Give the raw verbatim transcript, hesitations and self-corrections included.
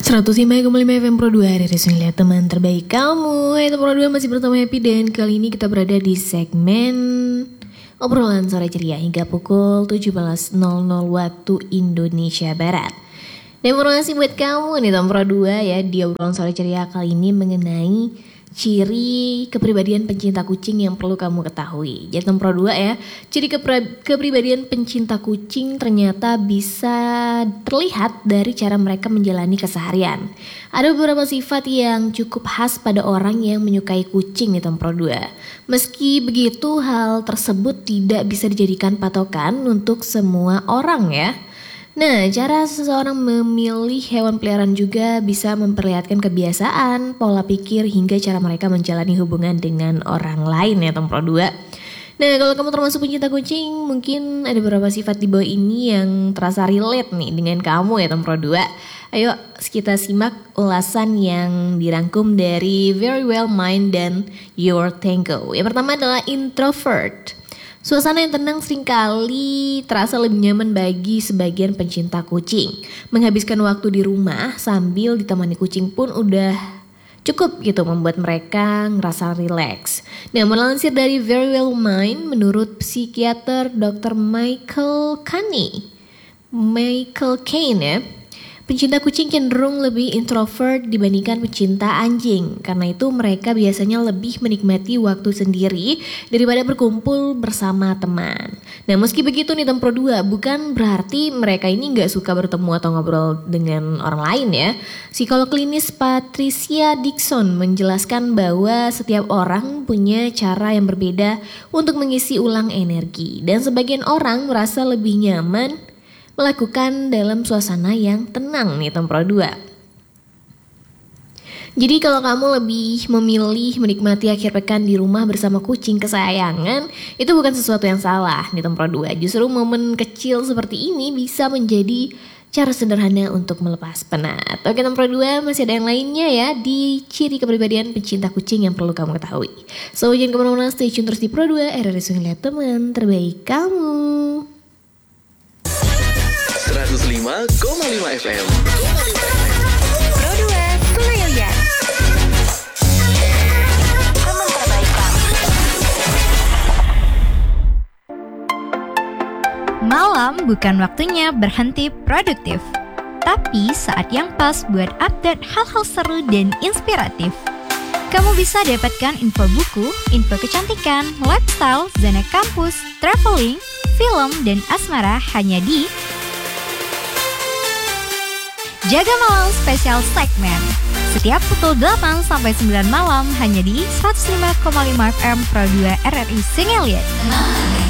seratus lima koma lima F M Pro dua dari Sungai teman terbaik kamu. Hai Pro dua, masih bersama Happy dan kali ini kita berada di segmen obrolan sore ceria hingga pukul tujuh belas nol nol waktu Indonesia Barat. Dan informasi buat kamu nih Pro dua ya, di obrolan sore ceria kali ini mengenai ciri kepribadian pencinta kucing yang perlu kamu ketahui. Jadi Pro dua ya, ciri kepra- kepribadian pencinta kucing ternyata bisa terlihat dari cara mereka menjalani keseharian. Ada beberapa sifat yang cukup khas pada orang yang menyukai kucing nih Pro dua. Meski begitu, hal tersebut tidak bisa dijadikan patokan untuk semua orang ya. Nah, cara seseorang memilih hewan peliharaan juga bisa memperlihatkan kebiasaan, pola pikir, hingga cara mereka menjalani hubungan dengan orang lain ya Pro dua. Nah, kalau kamu termasuk pencinta kucing, mungkin ada beberapa sifat di bawah ini yang terasa relate nih dengan kamu ya Pro dua. Ayo kita simak ulasan yang dirangkum dari Very Well Mind dan Your Tango. Yang pertama adalah introvert. Suasana yang tenang seringkali terasa lebih nyaman bagi sebagian pencinta kucing. Menghabiskan waktu di rumah sambil ditemani kucing pun udah cukup gitu membuat mereka ngerasa rileks. Nah, melansir dari Very Well Mind, menurut psikiater dokter Michael Kane, Michael Kane ya, pencinta kucing cenderung lebih introvert dibandingkan pencinta anjing. Karena itu mereka biasanya lebih menikmati waktu sendiri daripada berkumpul bersama teman. Nah, meski begitu nih Pro dua, bukan berarti mereka ini gak suka bertemu atau ngobrol dengan orang lain ya. Psikolog klinis Patricia Dixon menjelaskan bahwa setiap orang punya cara yang berbeda untuk mengisi ulang energi. Dan sebagian orang merasa lebih nyaman melakukan dalam suasana yang tenang nih Pro dua. Jadi kalau kamu lebih memilih menikmati akhir pekan di rumah bersama kucing kesayangan, itu bukan sesuatu yang salah nih Pro dua. Justru momen kecil seperti ini bisa menjadi cara sederhana untuk melepas penat. Oke Pro dua, masih ada yang lainnya ya di ciri kepribadian pencinta kucing yang perlu kamu ketahui. So jangan kemana-mana, stay tune terus di Pro dua, R R I Sungai teman terbaik kamu. seratus lima koma lima F M Pro dua Sungai. Teman terbaik kamu. Malam bukan waktunya berhenti produktif, tapi saat yang pas buat update hal-hal seru dan inspiratif. Kamu bisa dapatkan info buku, info kecantikan, lifestyle, zona kampus, traveling, film, dan asmara hanya di Jaga Malam Special Segmen. Setiap pukul delapan sampai sembilan malam hanya di seratus lima koma lima F M Pro dua R R I Singeliat.